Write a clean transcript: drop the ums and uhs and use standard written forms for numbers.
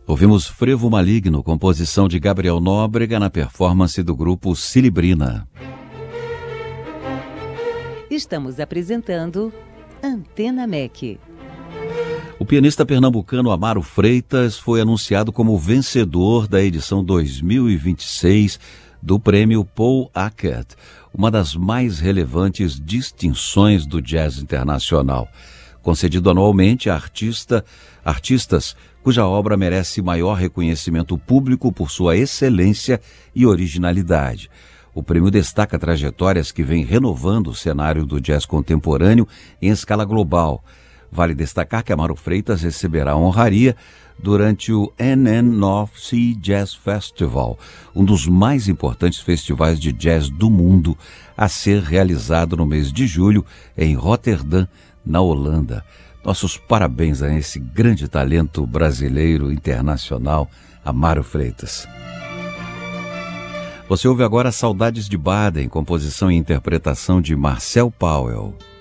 Ouvimos Frevo Maligno, composição de Gabriel Nóbrega, na performance do grupo Cilibrina. Estamos apresentando Antena MEC. O pianista pernambucano Amaro Freitas foi anunciado como vencedor da edição 2026 do Prêmio Paul Hackett, uma das mais relevantes distinções do jazz internacional, concedido anualmente a artistas cuja obra merece maior reconhecimento público por sua excelência e originalidade. O prêmio destaca trajetórias que vêm renovando o cenário do jazz contemporâneo em escala global. Vale destacar que Amaro Freitas receberá a honraria durante o NN North Sea Jazz Festival, um dos mais importantes festivais de jazz do mundo, a ser realizado no mês de julho em Roterdã, na Holanda. Nossos parabéns a esse grande talento brasileiro internacional, Amaro Freitas. Você ouve agora Saudades de Baden, composição e interpretação de Marcel Powell.